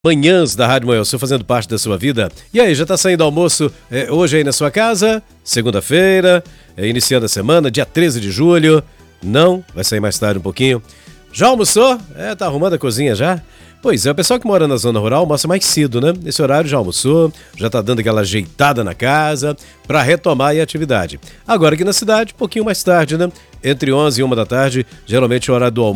Manhãs da Rádio Moel Sul fazendo parte da sua vida. E aí, já tá saindo almoço hoje aí na sua casa? Segunda-feira, iniciando a semana, dia 13 de julho. Não? Vai sair mais tarde um pouquinho. Já almoçou? Tá arrumando a cozinha já? Pois é, o pessoal que mora na zona rural almoça mais cedo, né? Nesse horário já almoçou, já tá dando aquela ajeitada na casa para retomar a atividade. Agora aqui na cidade, um pouquinho mais tarde, né? Entre 11 e 1 da tarde, geralmente é o horário do almoço.